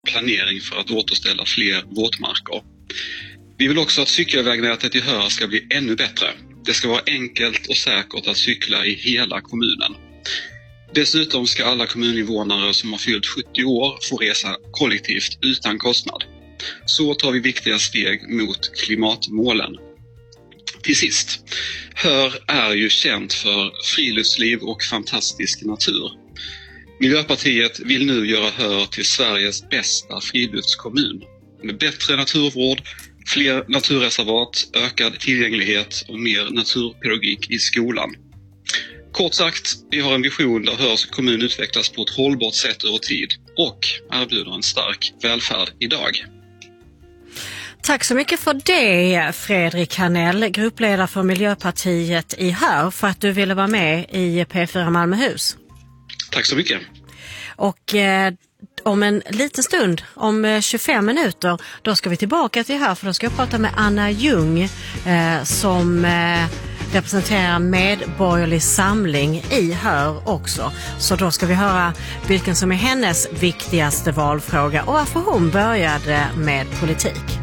planering för att återställa fler våtmarker. Vi vill också att cykelvägnätet i Höör ska bli ännu bättre. Det ska vara enkelt och säkert att cykla i hela kommunen. Dessutom ska alla kommuninvånare som har fyllt 70 år få resa kollektivt utan kostnad. Så tar vi viktiga steg mot klimatmålen. Till sist, Höör är ju känt för friluftsliv och fantastisk natur. Miljöpartiet vill nu göra Höör till Sveriges bästa friluftskommun. Med bättre naturvård, fler naturreservat, ökad tillgänglighet och mer naturpedagogik i skolan. Kort sagt, vi har en vision där Höörs kommun utvecklas på ett hållbart sätt över tid och erbjuder en stark välfärd idag. Tack så mycket för det, Fredrik Hanell, gruppledare för Miljöpartiet i Höör, för att du ville vara med i P4 Malmöhus. Tack så mycket. Och om en liten stund, om 25 minuter, då ska vi tillbaka till Höör, för då ska jag prata med Anna Ljung som representerar Medborgerlig Samling i Höör också. Så då ska vi höra vilken som är hennes viktigaste valfråga och varför hon började med politik.